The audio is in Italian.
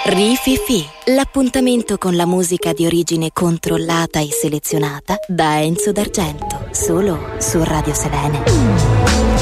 Rififi, l'appuntamento con la musica di origine controllata e selezionata da Enzo D'Argento, solo su Radio Selene.